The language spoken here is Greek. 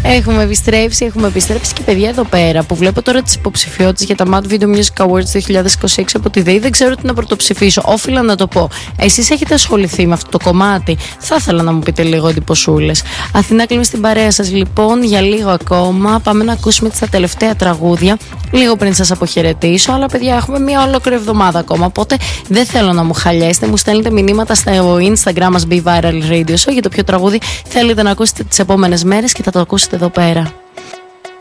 Έχουμε επιστρέψει και παιδιά εδώ πέρα που βλέπω τώρα τις υποψηφιότητες για τα Mad Video Music Awards 2026 από τη ΔΕΗ. Δεν ξέρω τι να πρωτοψηφίσω. Όφιλα να το πω. Εσείς έχετε ασχοληθεί με αυτό το κομμάτι? Θα ήθελα να μου πείτε λίγο εντυπωσούλες. Αθηνά, κλείνουμε στην παρέα σας λοιπόν για λίγο ακόμα. Πάμε να ακούσουμε τα τελευταία τραγούδια λίγο πριν σας αποχαιρετήσω. Αλλά παιδιά, έχουμε μια ολόκληρη εβδομάδα ακόμα. Οπότε δεν θέλω να μου χαλιέσετε. Μου στέλνετε μηνύματα στο Instagram μας Be Viral Radio Show για το ποιο τραγούδι θέλετε να ακούσετε τις επόμενες μέρες και θα το ακούσετε εδώ πέρα.